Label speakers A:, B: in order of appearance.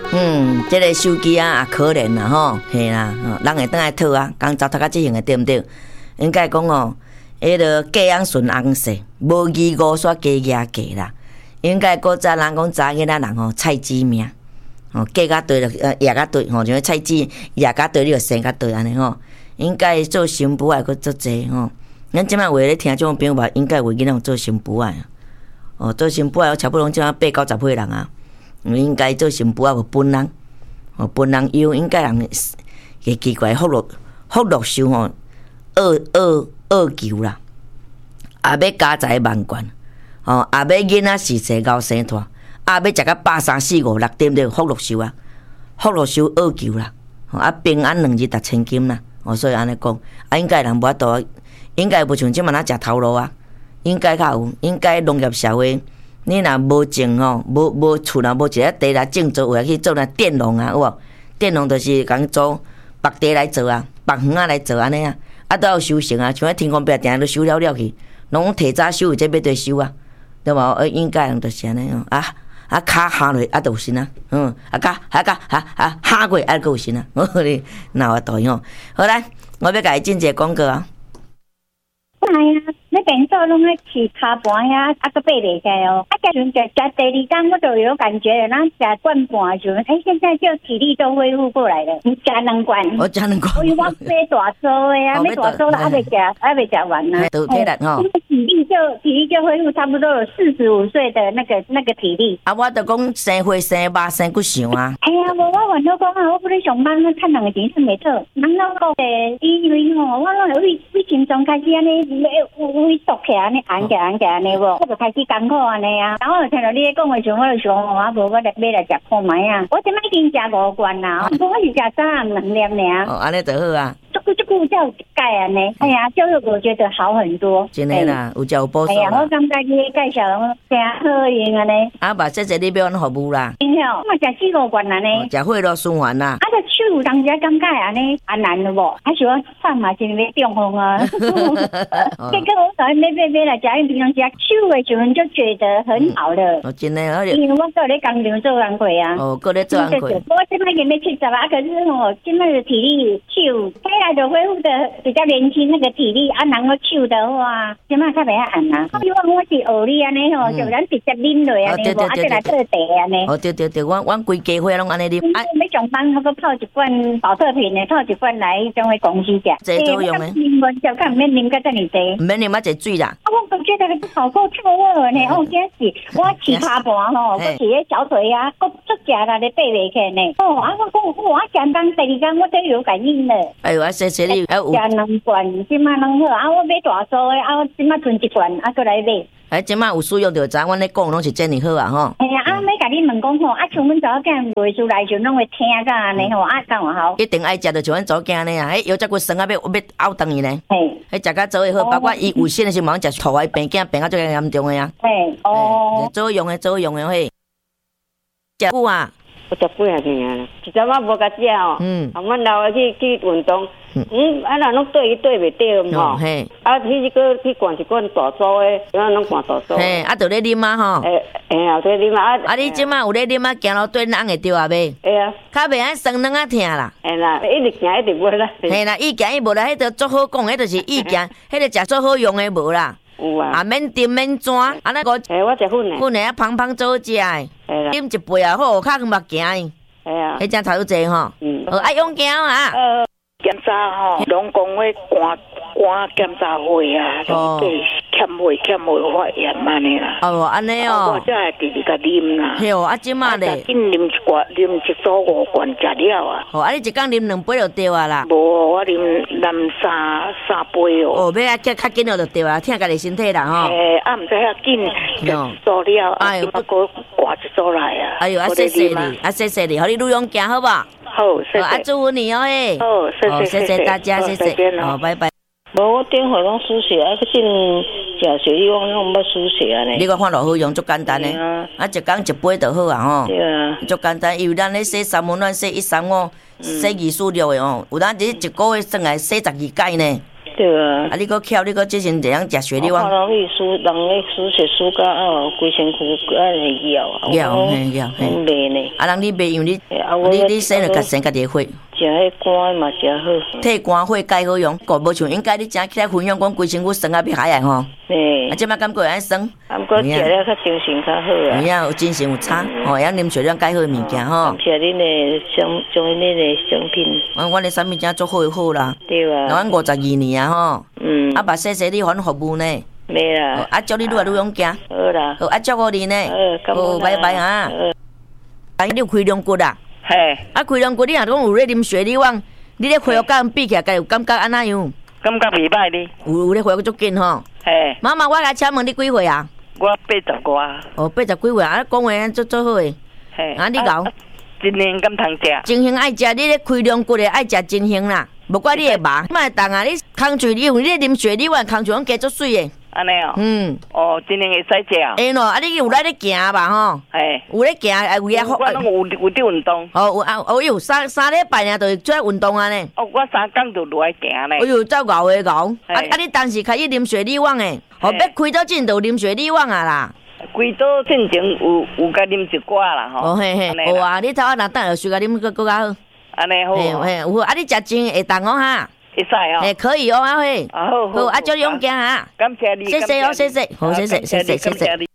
A: 这个手机啊，也可怜啦吼，嘿啦，人会倒来讨啊，讲糟蹋到这样的对不对？应该讲哦，迄个嫁翁顺翁婿，无义五煞加牙嫁啦。应该古早人讲查囡仔人吼菜籽命，吼嫁甲对了，压甲对吼，像菜籽压甲对，你就生甲对安尼吼。应该做新妇爱佫做济吼。咱即摆话咧听种朋友嘛，应该为囡仔做新妇爱哦，做新妇爱，差不多即摆8、90岁人啊，应该做新妇爱有本人，哦本人有应该人会奇怪福禄寿吼，二求啦，也要家财万贯。哦，也要囡仔事世高生大，也要食到83、4、5、6点对福禄寿啊，福禄寿二求啦，啊平安2日达千金啦，哦所以安尼讲，啊应该人无法度，应该无像即满仔食头路啊，应该较有，应该农业社会，你若无种吼，无厝若无一个地来种作话去做那佃农啊，有无？佃农就是讲做白地来做啊，白园啊来做安尼啊，啊都要收成啊，像迄天公伯定都收了去，拢提早收，这要对收啊。对无？应该人就是安尼哦，骹下落就有神啊，下过佫有神啊，你哪有道理吼？好来，我要甲伊进一个广告啊。
B: 哎呀，那边做拢咧饲骹盘遐，佫爬袂起来哦。加上食第二天，我就有感觉了。咱食罐半就，现在就体力都恢复过来了。你食2罐，
A: 我食2罐，
B: 因为我买大số的啊，买大số还袂食完呢。
A: 都体力吼，
B: 体力就恢复差不多有45岁的那个体力。
A: 啊，我就讲生火生肉生骨想啊。
B: 哎呀，我原来讲啊，我不咧上班，我趁2个钱算袂错。人老讲诶，因为吼，我拢有为心中开始安尼。萎缩起来，安尼按起安尼无，我就开始艰苦安尼啊。然后我听到你咧讲话时，我就想，我无我来买来食看卖啊。我即摆已经食5罐啦，不过我是食3暗2粒尔。
A: 哦，安尼就好啊。
B: 这个才有钙安尼，哎呀，就是我觉得好很多。
A: 真诶啦，有食有补助。
B: 哎呀，我感觉你介绍真好用安尼。
A: 啊，嘛，谢你要安服务啦。
B: 真好，我食4、5罐安尼。
A: 食血肉循环啦。
B: 啊，这手有当时感觉安尼难了无？还是我饭嘛真要中风啊。这个我早上买来食，因为平常食手的时阵就觉得很好了。
A: 哦，真诶，
B: 因为我搁咧工厂做工课啊。
A: 哦，搁咧做工课。
B: 我即摆已经要70啊，可是吼，即摆的体力手起来就恢复的比较年轻，那个体力啊，人个手的话，即摆较袂晓按啊。希望我是学你安尼吼，就咱直接啉落安尼无，啊，再来泡茶安尼。
A: 哦，对，阮规家伙拢安尼啉。
B: 啊，要上班，我搁泡一罐保特瓶的，泡一罐来种回公司食。
A: 这作用诶。
B: 啉完就看免啉个遮尔济。
A: 唔免啉啊，一水啦。
B: 我觉得你好够臭味呢。哦，真是我饲骹盘吼，我饲咧小腿啊，我足食啦，咧爬袂起呢。哦，啊，我讲我讲当第2天我都有感应了。
A: 哎呦，谢谢你。
B: 食2罐，即马拢好。啊，我买大số的，啊，我即马存1罐，啊，再来买。
A: 哎，即马有使用就知，阮咧讲拢是真哩好啊吼。
B: 哎呀，啊，要甲你问讲吼，啊，像阮查某囝袂出来就拢会听个安尼吼，啊，干偌好。
A: 一定爱食着像阮查某囝呢啊，迄腰脊骨酸啊，要拗断伊呢。
B: 嘿，
A: 迄食甲做会好，包括伊有心的时候，食土病病啊最严重的啊。
B: 嘿，哦，
A: 做用的嘿。食久啊。
C: 我10几下年啦，一阵仔无甲食哦。啊，阮老的去运动，啊，那拢对袂对吼。
A: 嘿。
C: 啊，去灌一罐大số的，怎拢灌大số。
A: 嘿，啊，就咧啉啊吼。
C: 啊，对啉啊。
A: 啊，你即马有咧啉啊，行路对咱会着啊袂？
C: 会啊。
A: 较袂爱酸软啊疼啦。
C: 嘿啦，一直行一直无啦。
A: 嘿啦，意行伊无啦，迄着足好讲，迄就是意行，迄个食足好用的无啦。
C: 有啊。
A: 啊，免甜免泉，啊那个。
C: 嘿，我食粉的。
A: 粉的啊，芳芳做食的。
C: 嘿啦。
A: 啉一杯啊，好，较目行。
C: 系啊，
A: 迄只头有济吼，爱用行啊。
D: 检查吼，拢讲会赶检查会啊，拢欠会发炎安尼啦。
A: 哦，安尼哦。
D: 我才会直直甲啉啦。
A: 嘿哦，啊，即马咧。
D: 紧啉一组5罐食了啊。
A: 哦，啊，你一工啉2杯就对啊啦。
D: 无，我啉3杯哦。
A: 哦，要较紧就对啊，疼家己身体啦吼。
D: 啊，毋知遐紧，做了，啊，我搁挂一组来啊。
A: 哎呦，啊，谢谢你，啊，谢谢你，互你路用行好不好？
D: 好，谢谢。
A: 啊，祝福你哦，嘿。
D: 好，谢谢
A: 大家，谢谢。好，拜拜。
C: 无，我电话拢输血，啊，去食水，我拢要输血啊咧。
A: 你讲看落好用，足简单嘞。啊，一工一杯就好啊吼。
C: 对啊。
A: 足简单，因为咱咧洗三温暖，洗135，洗246的哦，有咱这1个月算来洗12届呢。
C: 对啊。
A: 啊，你搁巧，你搁即阵这样食雪里旺。
C: 人去输血输到规身躯安尼咬啊。
A: 咬嘿。
C: 袂呢。
A: 啊，人你袂用你生就生家己火。
C: 食迄肝嘛食好。
A: 替肝火解好用，个无像应该你正起来分享讲规身躯酸啊要海吼。啊，即摆感觉会安酸。
C: 啊，不过食了较精神较好啊。
A: 有影有精神有差，吼，会晓啉水量解好物件吼。
C: 谢恁的种恁的商品。
A: 阮的产品真足好啦。
C: 对啊。
A: 阮52年啊吼。啊，把谢你阮服务呢。
C: 没啦。
A: 啊，祝你愈来愈勇敢。
C: 好啦。
A: 好，啊，祝福你呢。好，拜拜啊。你有开两骨啦。
C: 嘿。
A: 啊，开两骨你若讲有咧啉雪里旺，你咧回甲人比起来，有感觉安怎样？
C: 感觉袂歹哩。有
A: 咧回足紧吼。
C: 嘿。
A: 妈妈，我来请问你几岁啊？
C: 我80多。
A: 哦，80几岁啊？讲话足好诶。
C: 嘿。
A: 啊，你讲。
C: 真鲜敢通食？
A: 真鲜爱食，你咧开两骨诶爱食真鲜啦。无怪你会麻，莫会动啊！你空嘴你用你啉雪里碗，空嘴拢加足水诶。
C: 安尼哦。哦，真诶会使食。
A: 会喏，啊你有来咧行吧吼？
C: 嘿。
A: 有咧行，有遐好。
C: 我拢有伫运动。
A: 哦，有啊，哦哟，3礼拜尔就出来运动啊呢。
C: 哦，我3工就落来行呢。
A: 哎哟，走牛诶牛。啊你当时开始啉雪里碗诶，哦，要开到进就啉雪里碗啊啦。
C: 开到进前有甲啉一寡啦吼。
A: 哦嘿嘿，好啊，你头啊若等下需要啉更较好。
C: 安尼好。
A: 嘿，有啊，你食真会动哦哈。
C: 会使哦。
A: 嘿，可以哦，啊嘿。
C: 好。
A: 好，啊，祝你勇敢哈。
C: 感谢你。
A: 谢谢哦，谢谢。好，谢谢。